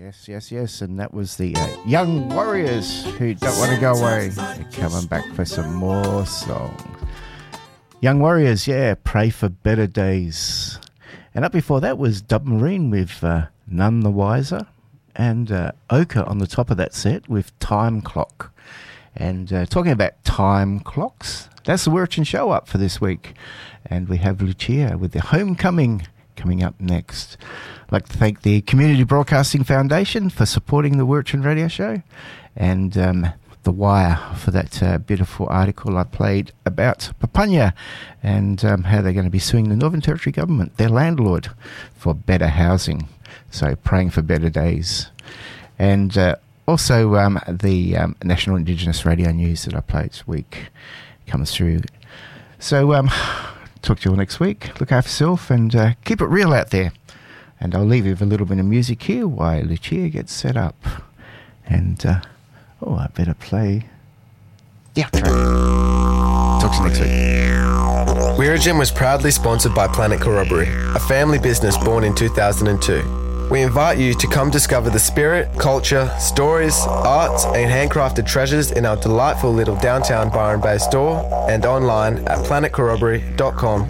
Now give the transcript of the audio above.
Yes. And that was the Young Warriors who don't want to go away. They're coming back for some more songs. Young Warriors, yeah, Pray for Better Days. And up before that was Dub Marine with None the Wiser. And Ochre on the top of that set with Time Clock. And talking about time clocks, that's the Wirrachin Show up for this week. And we have Lucia with the Homecoming coming up next. I'd like to thank the Community Broadcasting Foundation for supporting the Wirrachin Radio Show, and The Wire for that beautiful article I played about Papunya and how they're going to be suing the Northern Territory Government, their landlord, for better housing. So praying for better days. And also the National Indigenous Radio News that I played this week comes through. So talk to you all next week. Look after yourself and keep it real out there. And I'll leave you with a little bit of music here while Lucia gets set up. And, I better play the outro. Talk to you next week. Wirrachin was proudly sponsored by Planet Corroboree, a family business born in 2002. We invite you to come discover the spirit, culture, stories, arts and handcrafted treasures in our delightful little downtown Byron Bay store and online at planetcorroboree.com.au.